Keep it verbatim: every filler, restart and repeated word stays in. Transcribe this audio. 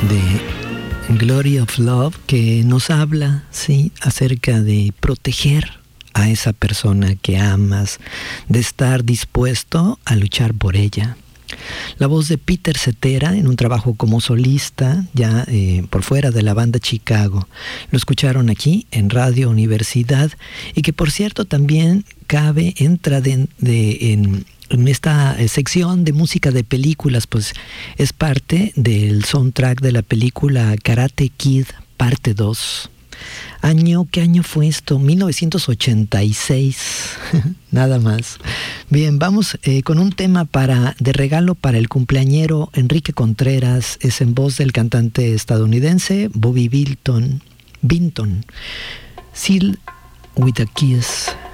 de Glory of Love, que nos habla, sí, acerca de proteger a esa persona que amas, de estar dispuesto a luchar por ella. La voz de Peter Cetera en un trabajo como solista, ya eh, por fuera de la banda Chicago. Lo escucharon aquí en Radio Universidad, y que por cierto también cabe, entra de, de, en, en esta sección de música de películas, pues es parte del soundtrack de la película Karate Kid parte dos. Año, ¿qué año fue esto? mil novecientos ochenta y seis, nada más. Bien, vamos eh, con un tema para, de regalo para el cumpleañero Enrique Contreras, es en voz del cantante estadounidense Bobby Vinton, Vinton, Seal with a Kiss.